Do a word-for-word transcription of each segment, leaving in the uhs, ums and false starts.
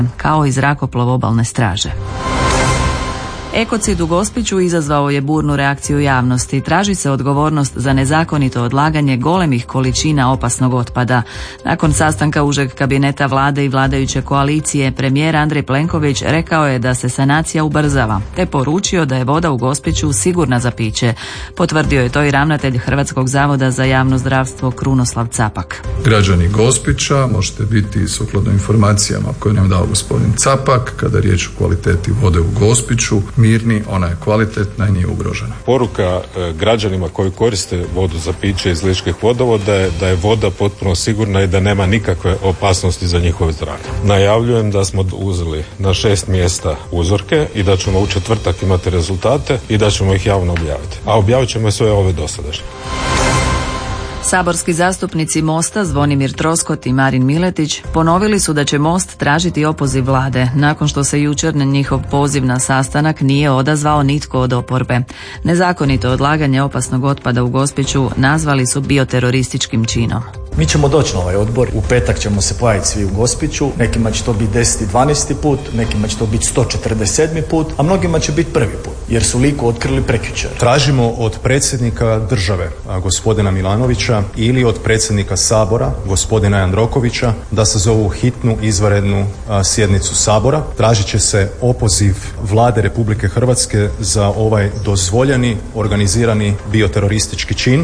kao i zrakoplov obalne straže. Ekocid u Gospiću izazvao je burnu reakciju javnosti. Traži se odgovornost za nezakonito odlaganje golemih količina opasnog otpada. Nakon sastanka užeg kabineta vlade i vladajuće koalicije, premijer Andrej Plenković rekao je da se sanacija ubrzava, te poručio da je voda u Gospiću sigurna za piće. Potvrdio je to i ravnatelj Hrvatskog zavoda za javno zdravstvo Krunoslav Capak. Građani Gospića možete biti sukladno informacijama koje nam dao gospodin Capak, kada je riječ o kvaliteti vode u Gospiću, mirni, ona je kvalitetna i nije ugrožena. Poruka e, građanima koji koriste vodu za piće iz ličkih vodovoda je da je voda potpuno sigurna i da nema nikakve opasnosti za njihove zdravlje. Najavljujem da smo uzeli na šest mjesta uzorke i da ćemo u četvrtak imati rezultate i da ćemo ih javno objaviti. A objavit ćemo sve ove dosadašnje. Saborski zastupnici Mosta Zvonimir Troskot i Marin Miletić ponovili su da će Most tražiti opoziv vlade, nakon što se jučer na njihov poziv na sastanak nije odazvao nitko od oporbe. Nezakonito odlaganje opasnog otpada u Gospiću nazvali su bioterorističkim činom. Mi ćemo doći na ovaj odbor, u petak ćemo se pojaviti svi u Gospiću, nekima će to biti deseti, dvanaesti put, nekima će to biti sto četrdeset sedmi put, a mnogima će biti prvi put, jer su Liku otkrili prekjučer. Tražimo od predsjednika države, gospodina Milanovića, ili od predsjednika Sabora, gospodina Jandrokovića, da sazovu hitnu izvanrednu sjednicu Sabora. Tražit će se opoziv vlade Republike Hrvatske za ovaj dozvoljeni, organizirani bioteroristički čin.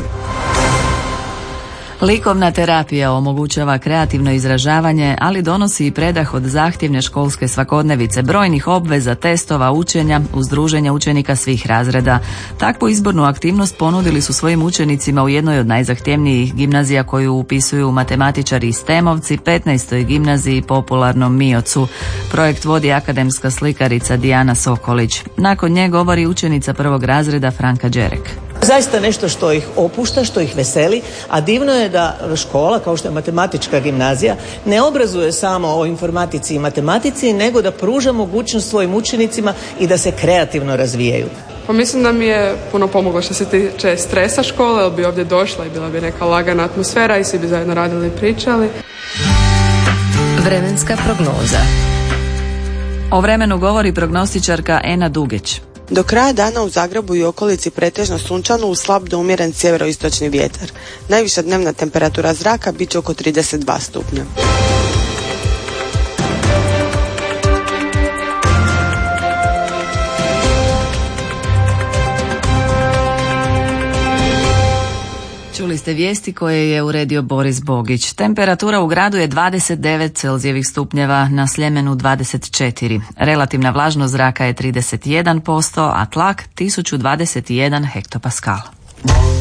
Likovna terapija omogućava kreativno izražavanje, ali donosi i predah od zahtjevne školske svakodnevice, brojnih obveza, testova, učenja, uz druženja učenika svih razreda. Takvu izbornu aktivnost ponudili su svojim učenicima u jednoj od najzahtjevnijih gimnazija koju upisuju matematičari i stemovci, petnaestoj gimnaziji popularnom Miocu. Projekt vodi akademska slikarica Dijana Sokolić. Nakon nje govori učenica prvog razreda Franka Đerek. Zaista nešto što ih opušta, što ih veseli, a divno je da škola, kao što je matematička gimnazija, ne obrazuje samo o informatici i matematici, nego da pruža mogućnost svojim učenicima i da se kreativno razvijaju. Pa mislim da mi je puno pomoglo što se tiče stresa škole, jer bi ovdje došla i bila bi neka lagana atmosfera i svi bi zajedno radili i pričali. Vremenska prognoza. O vremenu govori prognostičarka Ena Dugeć. Do kraja dana u Zagrebu i okolici pretežno sunčano uz slab do umjeren sjeveroistočni vjetar. Najviša dnevna temperatura zraka bit će oko trideset dva stupnja. Čuli ste vijesti koje je uredio Boris Bogić. Temperatura u gradu je dvadeset devet Celzijevih stupnjeva, na Sljemenu dvadeset četiri. Relativna vlažnost zraka je trideset jedan posto, a tlak tisuću dvadeset jedan hektopaskala.